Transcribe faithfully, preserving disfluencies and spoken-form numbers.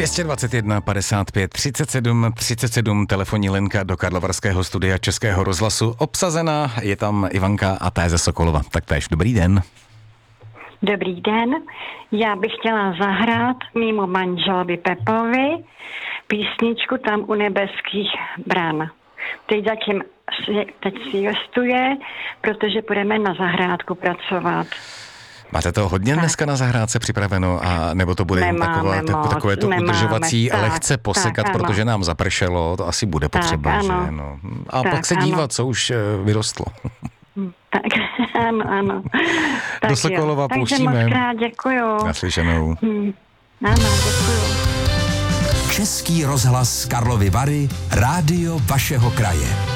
dvě stě dvacet jedna padesát pět třicet sedm třicet sedm, telefonní linka do Karlovarského studia Českého rozhlasu obsazená, je tam Ivanka a ta je ze Sokolova. Tak též dobrý den. Dobrý den, já bych chtěla zahrát mýmu manželovi Pepovi písničku Tam u nebeských bran. Teď zatím teď si jestuje, protože půjdeme na zahrádku pracovat. Máte to hodně tak. dneska na zahrádce připraveno, a nebo to bude jen takové, moc, takové to nemáme, udržovací, tak, lehce posekat, tak, protože nám zapršelo, to asi bude potřeba, tak, že? ano. No. A tak, pak se ano. dívat, co už vyrostlo. Tak, ano, ano. Tak do Sokolova jo. pouštíme. Takže moc krát děkuju. Naslyšenou. Hmm. Ano, děkuju. Český rozhlas Karlovy Vary, rádio vašeho kraje.